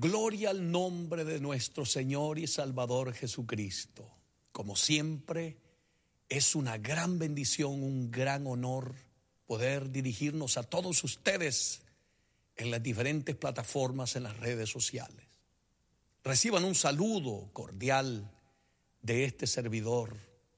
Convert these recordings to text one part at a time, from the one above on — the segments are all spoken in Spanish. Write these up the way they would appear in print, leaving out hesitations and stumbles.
Gloria al nombre de nuestro Señor y Salvador Jesucristo. Como siempre, es una gran bendición, un gran honor poder dirigirnos a todos ustedes en las diferentes plataformas en las redes sociales. Reciban un saludo cordial de este servidor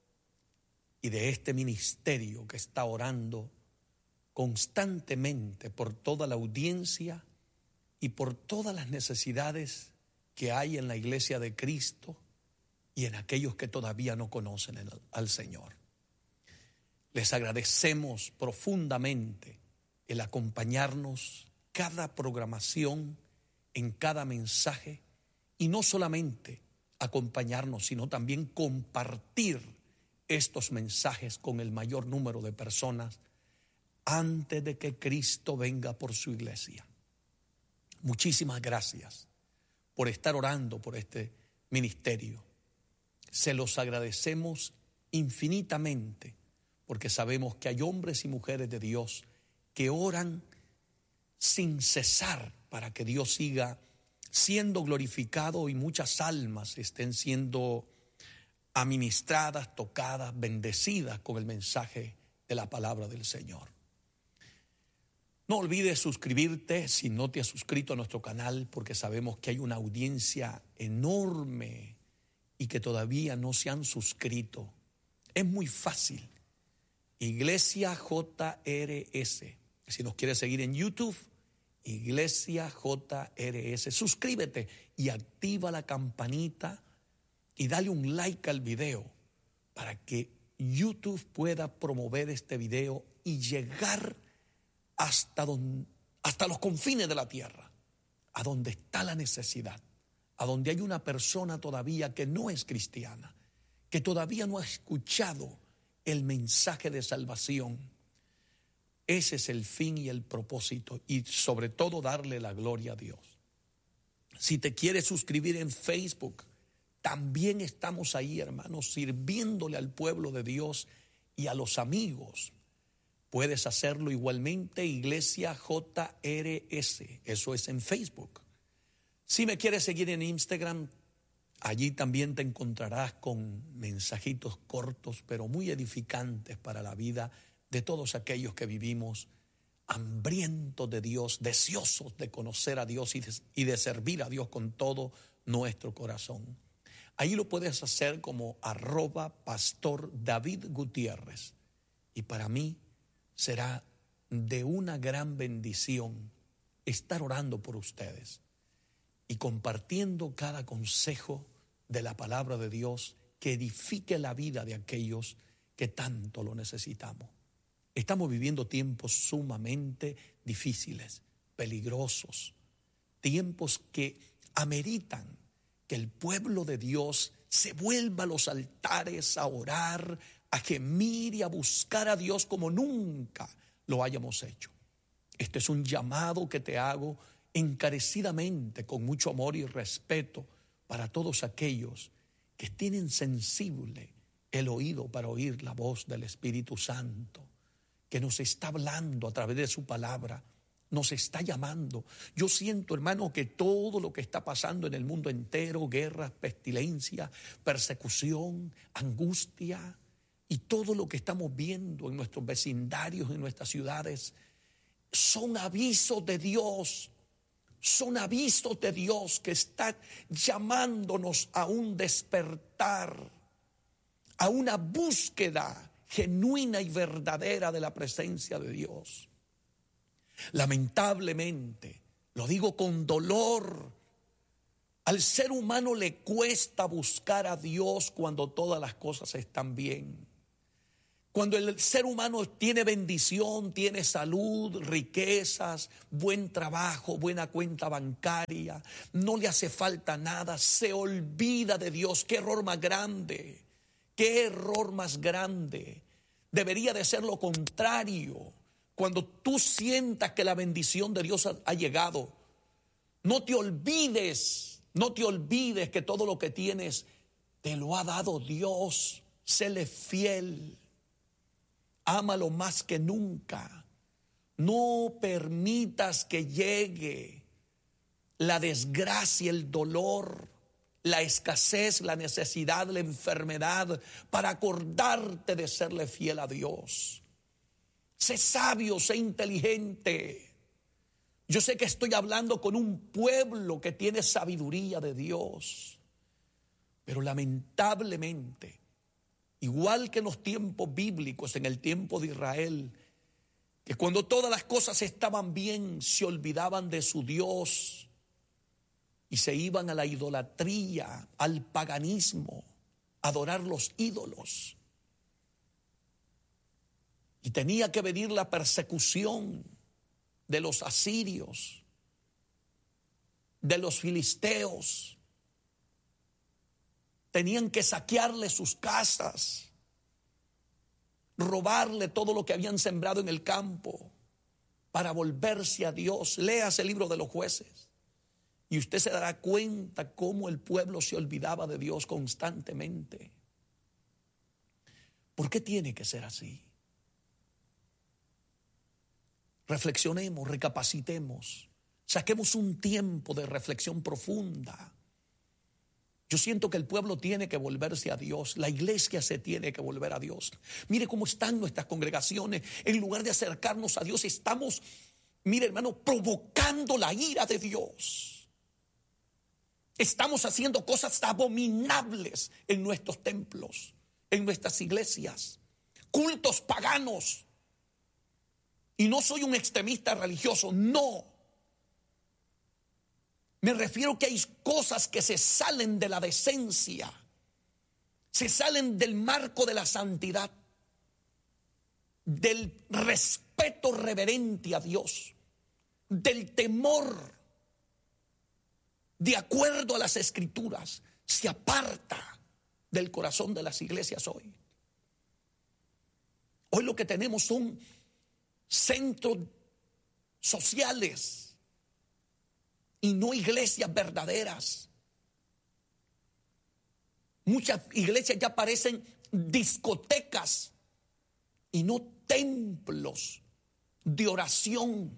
y de este ministerio que está orando constantemente por toda la audiencia y por todas las necesidades que hay en la iglesia de Cristo y en aquellos que todavía no conocen al Señor. Les agradecemos profundamente el acompañarnos cada programación, en cada mensaje, y no solamente acompañarnos, sino también compartir estos mensajes con el mayor número de personas antes de que Cristo venga por su iglesia. Muchísimas gracias por estar orando por este ministerio. Se los agradecemos infinitamente porque sabemos que hay hombres y mujeres de Dios que oran sin cesar para que Dios siga siendo glorificado y muchas almas estén siendo administradas, tocadas, bendecidas con el mensaje de la palabra del Señor. No olvides suscribirte si no te has suscrito a nuestro canal, porque sabemos que hay una audiencia enorme y que todavía no se han suscrito. Es muy fácil. Iglesia JRS. Si nos quieres seguir en YouTube, Iglesia JRS. Suscríbete y activa la campanita y dale un like al video para que YouTube pueda promover este video y llegar hasta los confines de la tierra, a donde está la necesidad, a donde hay una persona todavía que no es cristiana, que todavía no ha escuchado el mensaje de salvación. Ese es el fin y el propósito, y sobre todo darle la gloria a Dios. Si te quieres suscribir en Facebook, también estamos ahí, hermanos, sirviéndole al pueblo de Dios y a los amigos. Puedes hacerlo igualmente, Iglesia JRS, eso es en Facebook. Si me quieres seguir en Instagram, allí también te encontrarás con mensajitos cortos, pero muy edificantes para la vida de todos aquellos que vivimos hambrientos de Dios, deseosos de conocer a Dios y de servir a Dios con todo nuestro corazón. Ahí lo puedes hacer como @Pastor David Gutiérrez. Y para mí será de una gran bendición estar orando por ustedes y compartiendo cada consejo de la palabra de Dios que edifique la vida de aquellos que tanto lo necesitamos. Estamos viviendo tiempos sumamente difíciles, peligrosos, tiempos que ameritan que el pueblo de Dios se vuelva a los altares a orar, a gemir y a buscar a Dios como nunca lo hayamos hecho. Este es un llamado que te hago encarecidamente, con mucho amor y respeto para todos aquellos que tienen sensible el oído para oír la voz del Espíritu Santo, que nos está hablando a través de su palabra, nos está llamando. Yo siento, hermano, que todo lo que está pasando en el mundo entero, guerras, pestilencia, persecución, angustia, y todo lo que estamos viendo en nuestros vecindarios, en nuestras ciudades, son avisos de Dios. Son avisos de Dios que está llamándonos a un despertar, a una búsqueda genuina y verdadera de la presencia de Dios. Lamentablemente, lo digo con dolor, al ser humano le cuesta buscar a Dios cuando todas las cosas están bien. Cuando el ser humano tiene bendición, tiene salud, riquezas, buen trabajo, buena cuenta bancaria, no le hace falta nada, se olvida de Dios. ¡Qué error más grande! ¡Qué error más grande! Debería de ser lo contrario. Cuando tú sientas que la bendición de Dios ha llegado, no te olvides que todo lo que tienes te lo ha dado Dios. Séle fiel. Ámalo más que nunca. No permitas que llegue la desgracia, el dolor, la escasez, la necesidad, la enfermedad, para acordarte de serle fiel a Dios. Sé sabio, sé inteligente. Yo sé que estoy hablando con un pueblo que tiene sabiduría de Dios, pero lamentablemente, igual que en los tiempos bíblicos, en el tiempo de Israel, que cuando todas las cosas estaban bien, se olvidaban de su Dios y se iban a la idolatría, al paganismo, a adorar los ídolos. Y tenía que venir la persecución de los asirios, de los filisteos. Tenían que saquearle sus casas, robarle todo lo que habían sembrado en el campo para volverse a Dios. Léase el libro de los Jueces y usted se dará cuenta cómo el pueblo se olvidaba de Dios constantemente. ¿Por qué tiene que ser así? Reflexionemos, recapacitemos, saquemos un tiempo de reflexión profunda. Yo siento que el pueblo tiene que volverse a Dios, la iglesia se tiene que volver a Dios. Mire cómo están nuestras congregaciones. En lugar de acercarnos a Dios, estamos, mire hermano, provocando la ira de Dios. Estamos haciendo cosas abominables en nuestros templos, en nuestras iglesias, cultos paganos. Y no soy un extremista religioso, no. Me refiero que hay cosas que se salen de la decencia, se salen del marco de la santidad, del respeto reverente a Dios, del temor de acuerdo a las Escrituras. Se aparta del corazón de las iglesias hoy. Hoy lo que tenemos son centros sociales y no iglesias verdaderas. Muchas iglesias ya parecen discotecas y no templos de oración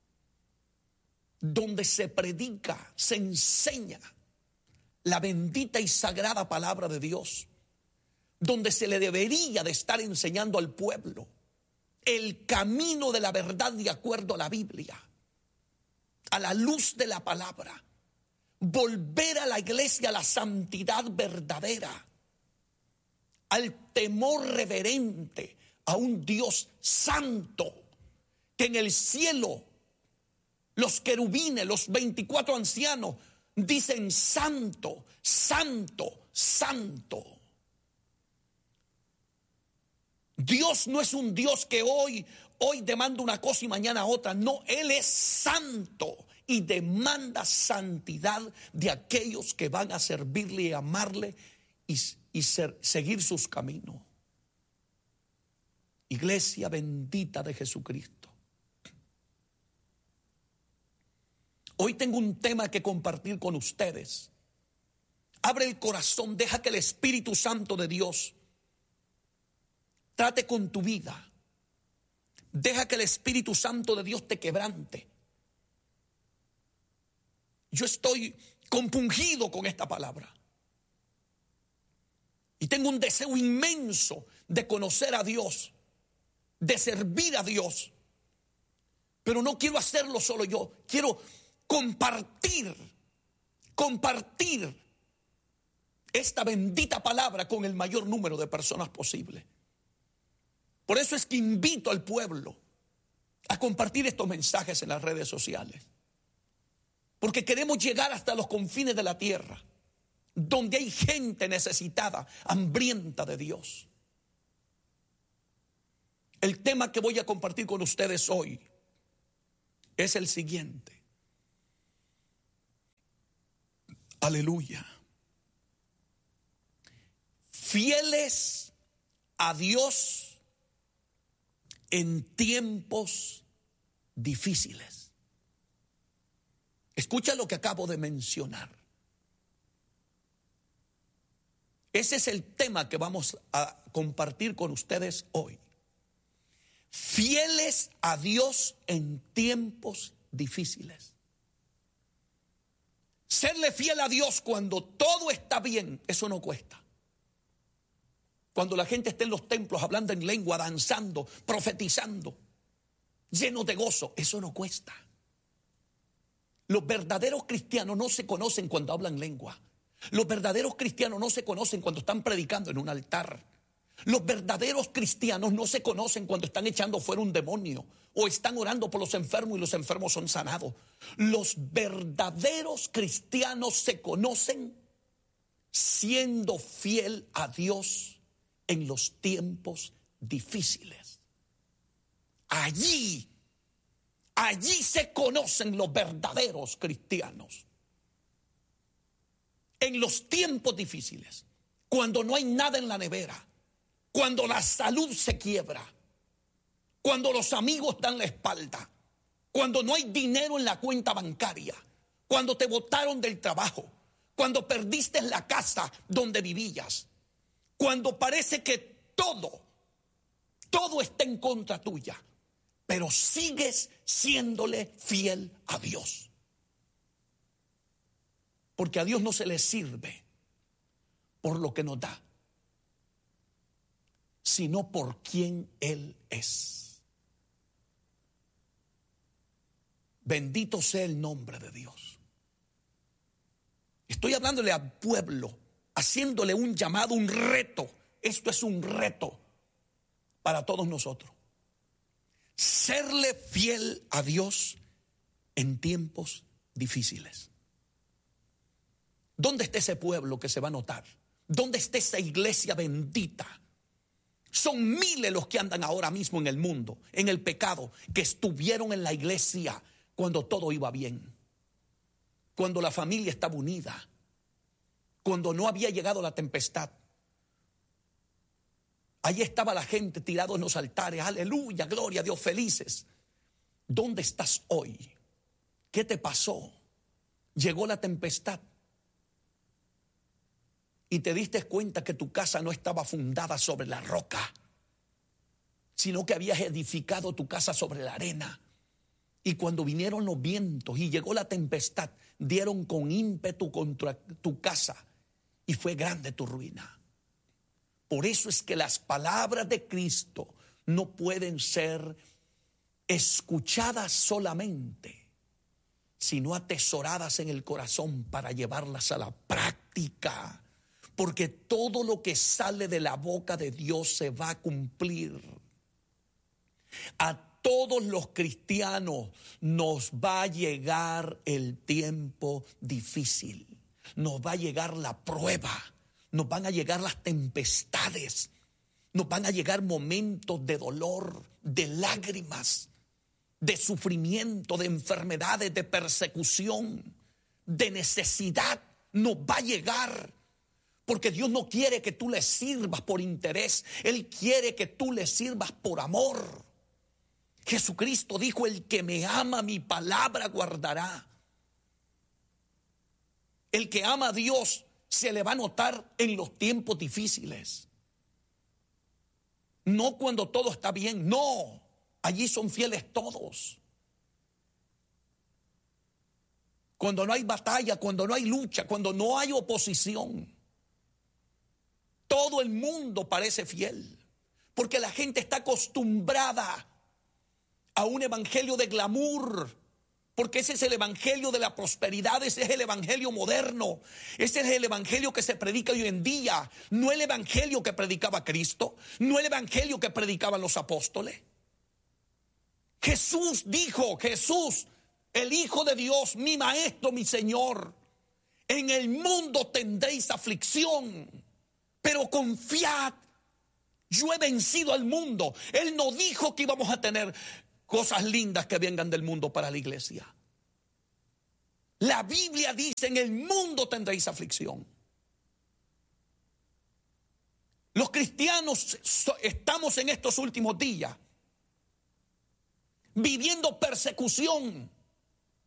donde se predica, se enseña la bendita y sagrada palabra de Dios, donde se le debería de estar enseñando al pueblo el camino de la verdad de acuerdo a la Biblia, a la luz de la palabra. Volver a la iglesia a la santidad verdadera, al temor reverente a un Dios santo, que en el cielo los querubines, los 24 ancianos dicen santo, santo, santo. Dios no es un Dios que hoy demanda una cosa y mañana otra. No, Él es santo y demanda santidad de aquellos que van a servirle y amarle y seguir sus caminos. Iglesia bendita de Jesucristo. Hoy tengo un tema que compartir con ustedes. Abre el corazón, deja que el Espíritu Santo de Dios trate con tu vida. Deja que el Espíritu Santo de Dios te quebrante. Yo estoy compungido con esta palabra. Y tengo un deseo inmenso de conocer a Dios, de servir a Dios. Pero no quiero hacerlo solo yo. Quiero compartir esta bendita palabra con el mayor número de personas posible. Por eso es que invito al pueblo a compartir estos mensajes en las redes sociales. Porque queremos llegar hasta los confines de la tierra, donde hay gente necesitada, hambrienta de Dios. El tema que voy a compartir con ustedes hoy es el siguiente. Aleluya. Fieles a Dios en tiempos difíciles. Escucha lo que acabo de mencionar. Ese es el tema que vamos a compartir con ustedes hoy. Fieles a Dios en tiempos difíciles. Serle fiel a Dios cuando todo está bien, eso no cuesta. Cuando la gente está en los templos hablando en lengua, danzando, profetizando, llenos de gozo, eso no cuesta. Los verdaderos cristianos no se conocen cuando hablan lengua. Los verdaderos cristianos no se conocen cuando están predicando en un altar. Los verdaderos cristianos no se conocen cuando están echando fuera un demonio o están orando por los enfermos y los enfermos son sanados. Los verdaderos cristianos se conocen siendo fiel a Dios en los tiempos difíciles. Allí se conocen los verdaderos cristianos. En los tiempos difíciles, cuando no hay nada en la nevera, cuando la salud se quiebra, cuando los amigos dan la espalda, cuando no hay dinero en la cuenta bancaria, cuando te botaron del trabajo, cuando perdiste la casa donde vivías, cuando parece que todo está en contra tuya, pero sigues siéndole fiel a Dios. Porque a Dios no se le sirve por lo que nos da, sino por quien Él es. Bendito sea el nombre de Dios. Estoy hablándole al pueblo, haciéndole un llamado, un reto. Esto es un reto para todos nosotros. Serle fiel a Dios en tiempos difíciles. ¿Dónde está ese pueblo que se va a notar? ¿Dónde está esa iglesia bendita? Son miles los que andan ahora mismo en el mundo, en el pecado, que estuvieron en la iglesia cuando todo iba bien, cuando la familia estaba unida, cuando no había llegado la tempestad. Allí estaba la gente tirado en los altares, aleluya, gloria a Dios, felices. ¿Dónde estás hoy? ¿Qué te pasó? Llegó la tempestad y te diste cuenta que tu casa no estaba fundada sobre la roca, sino que habías edificado tu casa sobre la arena. Y cuando vinieron los vientos y llegó la tempestad, dieron con ímpetu contra tu casa y fue grande tu ruina. Por eso es que las palabras de Cristo no pueden ser escuchadas solamente, sino atesoradas en el corazón para llevarlas a la práctica. Porque todo lo que sale de la boca de Dios se va a cumplir. A todos los cristianos nos va a llegar el tiempo difícil. Nos va a llegar la prueba. Nos van a llegar las tempestades. Nos van a llegar momentos de dolor, de lágrimas, de sufrimiento, de enfermedades, de persecución, de necesidad. Nos va a llegar. Porque Dios no quiere que tú le sirvas por interés. Él quiere que tú le sirvas por amor. Jesucristo dijo: el que me ama, mi palabra guardará. El que ama a Dios se le va a notar en los tiempos difíciles. No cuando todo está bien, no. Allí son fieles todos. Cuando no hay batalla, cuando no hay lucha, cuando no hay oposición, todo el mundo parece fiel, porque la gente está acostumbrada a un evangelio de glamour, porque ese es el evangelio de la prosperidad, ese es el evangelio moderno, ese es el evangelio que se predica hoy en día, no el evangelio que predicaba Cristo, no el evangelio que predicaban los apóstoles. Jesús dijo, Jesús, el Hijo de Dios, mi Maestro, mi Señor: en el mundo tendréis aflicción, pero confiad, yo he vencido al mundo. Él no dijo que íbamos a tener cosas lindas que vengan del mundo para la iglesia. La Biblia dice: en el mundo tendréis aflicción. Los cristianos estamos en estos últimos días viviendo persecución.